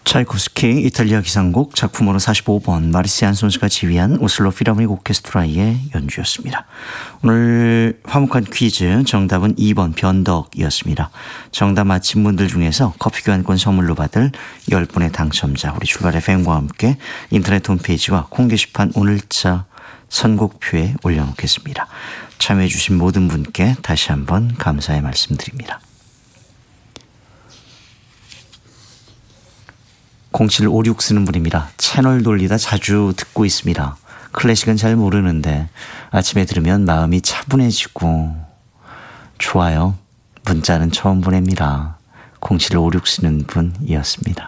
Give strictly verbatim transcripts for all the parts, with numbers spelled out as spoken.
차이코스키 이탈리아 기상곡 작품으로 사십오 번 마리시 안손스가 지휘한 오슬로 필하모닉 오케스트라의 연주였습니다. 오늘 화목한 퀴즈 정답은 이 번 변덕이었습니다. 정답 맞힌 분들 중에서 커피 교환권 선물로 받을 열 분의 당첨자 우리 출발 에프엠과 함께 인터넷 홈페이지와 콩 게시판 오늘자 선곡표에 올려놓겠습니다. 참여해 주신 모든 분께 다시 한번 감사의 말씀드립니다. 공칠오육 쓰는 분입니다. 채널 돌리다 자주 듣고 있습니다. 클래식은 잘 모르는데 아침에 들으면 마음이 차분해지고 좋아요. 문자는 처음 보냅니다. 공칠오육 쓰는 분이었습니다.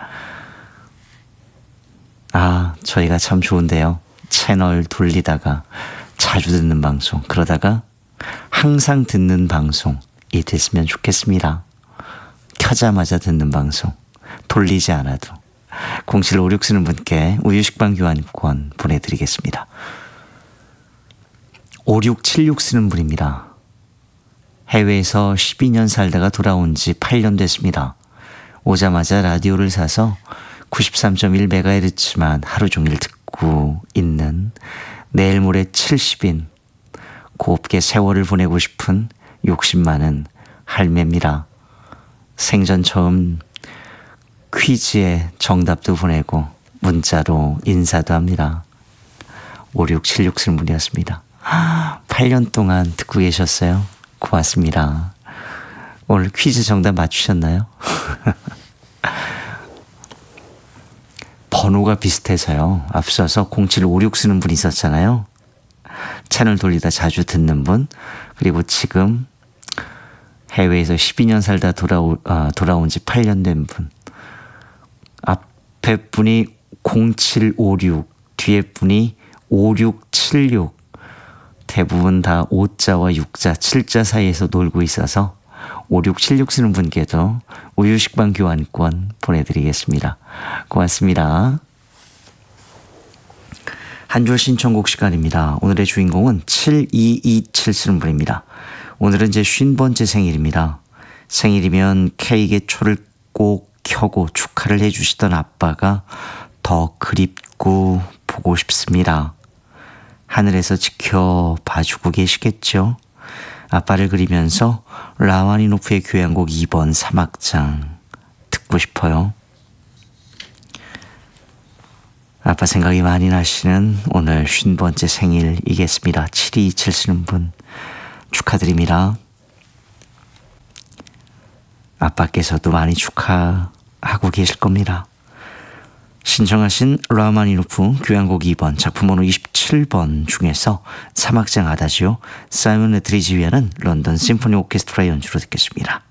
아, 저희가 참 좋은데요. 채널 돌리다가 자주 듣는 방송, 그러다가 항상 듣는 방송이 됐으면 좋겠습니다. 켜자마자 듣는 방송, 돌리지 않아도. 공칠오육 쓰는 분께 우유식빵 교환권 보내드리겠습니다. 오육칠육 쓰는 분입니다. 해외에서 십이 년 살다가 돌아온 지 팔 년 됐습니다. 오자마자 라디오를 사서 구십삼 점 일 메가헤르츠만 하루 종일 듣고 있는 내일 모레 칠십인 곱게 세월을 보내고 싶은 욕심 많은 할매입니다. 생전 처음 퀴즈에 정답도 보내고 문자로 인사도 합니다. 오육칠육 쓰는 분이었습니다. 팔 년 동안 듣고 계셨어요. 고맙습니다. 오늘 퀴즈 정답 맞추셨나요? 번호가 비슷해서요. 앞서서 공칠오육 쓰는 분이 있었잖아요. 채널 돌리다 자주 듣는 분, 그리고 지금 해외에서 십이 년 살다 돌아오, 아, 돌아온 지 팔 년 된 분. 앞에 분이 공칠오육, 뒤에 분이 오육칠육. 대부분 다 오자와 육자, 칠자 사이에서 놀고 있어서 오육칠육 쓰는 분께도 우유식빵 교환권 보내드리겠습니다. 고맙습니다. 한 줄 신청곡 시간입니다. 오늘의 주인공은 칠이이칠 쓰는 분입니다. 오늘은 제 쉰 번째 생일입니다. 생일이면 케이크에 초를 꼭 켜고 축하를 해주시던 아빠가 더 그립고 보고 싶습니다. 하늘에서 지켜봐주고 계시겠죠? 아빠를 그리면서 라마니노프의 교향곡 이 번 사막장 듣고 싶어요. 아빠 생각이 많이 나시는 오늘 쉰 번째 생일이겠습니다. 칠이이칠 쓰는 분 축하드립니다. 아빠께서도 많이 축하하고 계실 겁니다. 신청하신 라마니노프 교향곡 이 번 작품번호 이십칠 번 중에서 사막장 아다지오 사이먼 레트리 지휘하는 런던 심포니 오케스트라 연주로 듣겠습니다.